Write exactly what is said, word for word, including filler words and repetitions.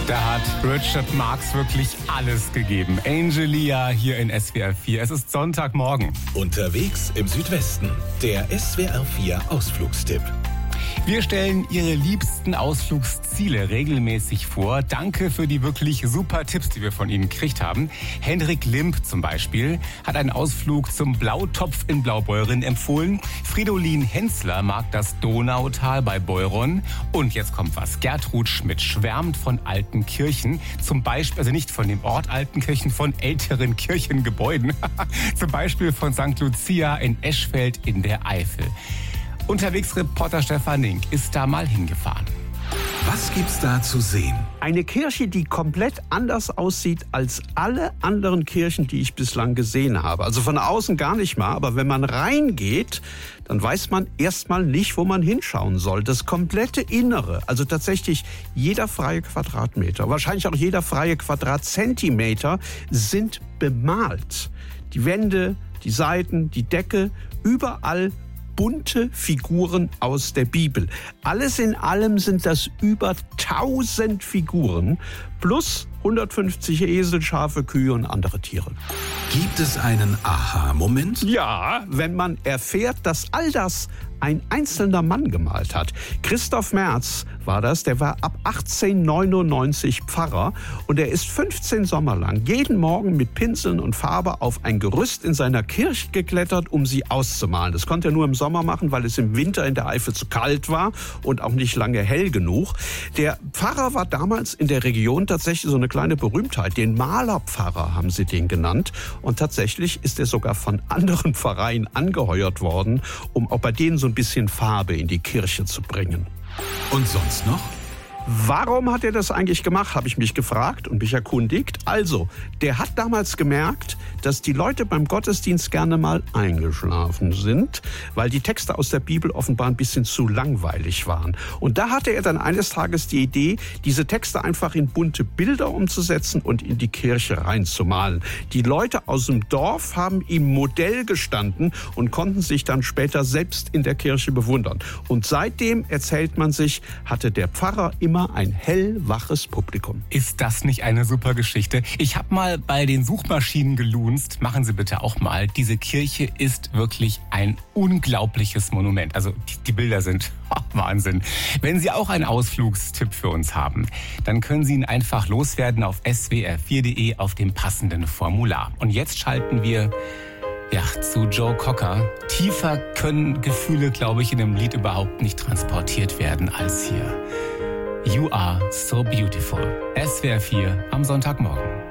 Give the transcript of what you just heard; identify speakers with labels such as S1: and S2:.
S1: Da hat Richard Marx wirklich alles gegeben. Angelia hier in S W R vier. Es ist Sonntagmorgen.
S2: Unterwegs im Südwesten. Der S W R vier Ausflugstipp.
S1: Wir stellen Ihre liebsten Ausflugsziele regelmäßig vor. Danke für die wirklich super Tipps, die wir von Ihnen gekriegt haben. Hendrik Limp zum Beispiel hat einen Ausflug zum Blautopf in Blaubeuren empfohlen. Fridolin Hensler mag das Donautal bei Beuron. Und jetzt kommt was. Gertrud Schmidt schwärmt von alten Kirchen. Zum Beispiel, also nicht von dem Ort Altenkirchen, von älteren Kirchengebäuden. Zum Beispiel von Sankt Lucia in Eschfeld in der Eifel. Unterwegsreporter Stefan Nink ist da mal hingefahren.
S2: Was gibt's da zu sehen?
S3: Eine Kirche, die komplett anders aussieht als alle anderen Kirchen, die ich bislang gesehen habe. Also von außen gar nicht mal, aber wenn man reingeht, dann weiß man erstmal nicht, wo man hinschauen soll. Das komplette Innere, also tatsächlich jeder freie Quadratmeter, wahrscheinlich auch jeder freie Quadratzentimeter, sind bemalt. Die Wände, die Seiten, die Decke, überall bunte Figuren aus der Bibel. Alles in allem sind das über tausend Figuren plus hundertfünfzig Esel, Schafe, Kühe und andere Tiere.
S2: Gibt es einen Aha-Moment?
S3: Ja, wenn man erfährt, dass all das ein einzelner Mann gemalt hat. Christoph Merz war das, der war ab achtzehnhundertneunundneunzig Pfarrer und er ist fünfzehn Sommer lang jeden Morgen mit Pinseln und Farbe auf ein Gerüst in seiner Kirche geklettert, um sie auszumalen. Das konnte er nur im Sommer machen, weil es im Winter in der Eifel zu kalt war und auch nicht lange hell genug. Der Pfarrer war damals in der Region tatsächlich so eine kleine Berühmtheit. Den Malerpfarrer haben sie den genannt. Und tatsächlich ist er sogar von anderen Pfarreien angeheuert worden, um auch bei denen so ein bisschen Farbe in die Kirche zu bringen.
S2: Und sonst noch?
S3: Warum hat er das eigentlich gemacht, habe ich mich gefragt und mich erkundigt. Also, der hat damals gemerkt, dass die Leute beim Gottesdienst gerne mal eingeschlafen sind, weil die Texte aus der Bibel offenbar ein bisschen zu langweilig waren. Und da hatte er dann eines Tages die Idee, diese Texte einfach in bunte Bilder umzusetzen und in die Kirche reinzumalen. Die Leute aus dem Dorf haben ihm Modell gestanden und konnten sich dann später selbst in der Kirche bewundern. Und seitdem, erzählt man sich, hatte der Pfarrer immer ein hellwaches Publikum.
S1: Ist das nicht eine super Geschichte? Ich habe mal bei den Suchmaschinen gelunzt. Machen Sie bitte auch mal. Diese Kirche ist wirklich ein unglaubliches Monument. Also die, die Bilder sind oh, Wahnsinn. Wenn Sie auch einen Ausflugstipp für uns haben, dann können Sie ihn einfach loswerden auf s w r vier punkt d e auf dem passenden Formular. Und jetzt schalten wir ja, zu Joe Cocker. Tiefer können Gefühle, glaube ich, in einem Lied überhaupt nicht transportiert werden als hier. You are so beautiful. S W R vier am Sonntagmorgen.